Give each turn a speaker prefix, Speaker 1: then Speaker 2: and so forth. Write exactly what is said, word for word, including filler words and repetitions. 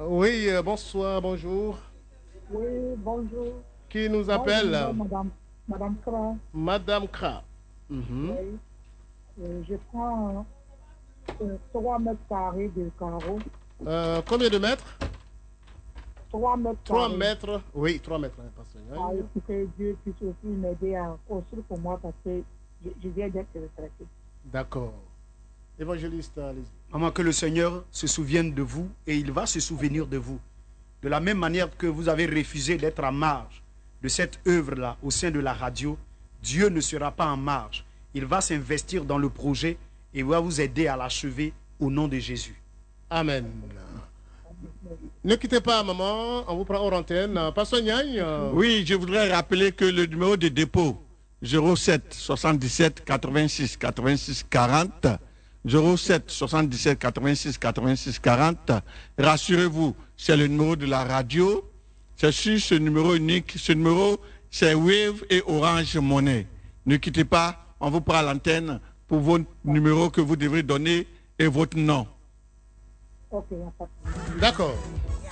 Speaker 1: Oui, euh, bonsoir, bonjour.
Speaker 2: Oui, bonjour.
Speaker 1: Qui nous appelle?
Speaker 2: Bonjour, Madame, Madame Kra.
Speaker 1: Madame Kra. Mm-hmm.
Speaker 2: Oui. Euh, je prends euh, trois mètres carrés de carreau.
Speaker 1: Euh, combien de mètres?
Speaker 2: trois mètres
Speaker 1: trois
Speaker 2: carrés.
Speaker 1: mètres. Oui, trois mètres. Hein,
Speaker 2: ah, et pour que Dieu puisse aussi m'aider à construire pour moi parce que je, je viens d'être retraité.
Speaker 1: D'accord. Évangéliste, allez-y.
Speaker 3: Maman, que le Seigneur se souvienne de vous et il va se souvenir de vous. De la même manière que vous avez refusé d'être en marge de cette œuvre-là au sein de la radio, Dieu ne sera pas en marge. Il va s'investir dans le projet et va vous aider à l'achever au nom de Jésus.
Speaker 1: Amen. Ne quittez pas, maman. On vous prend hors antenne. Pasteur Niagne.
Speaker 4: Oui, je voudrais rappeler que le numéro de dépôt zéro sept soixante-dix-sept quatre-vingt-six quatre-vingt-six quarante zéro sept soixante-dix-sept quatre-vingt-six quatre-vingt-six quarante. Rassurez-vous, c'est le numéro de la radio. C'est sur ce numéro unique. Ce numéro, c'est Wave et Orange Money. Ne quittez pas, on vous prend l'antenne pour vos numéros que vous devrez donner et votre nom.
Speaker 2: Ok,
Speaker 1: d'accord.